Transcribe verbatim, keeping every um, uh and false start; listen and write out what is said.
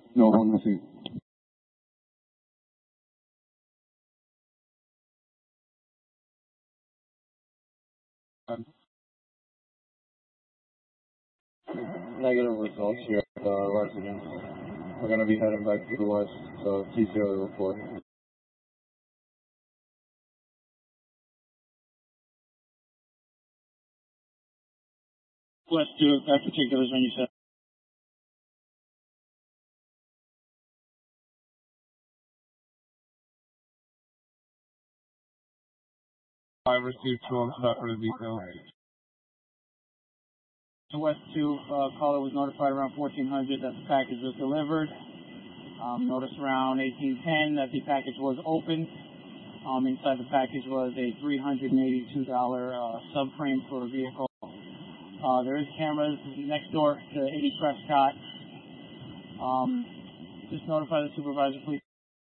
No one missing. Negative results here at the residence. We're going to be heading back to the west, so T C O report. Let's do it. That particulars when you said. I received two on that for the details. The West two uh, caller was notified around fourteen hundred that the package was delivered. Um, noticed around eighteen ten that the package was opened. Um, inside the package was a three hundred eighty-two dollars uh, subframe for a vehicle. Uh, there is cameras next door to eighty Prescott. Um, just notify the supervisor, please.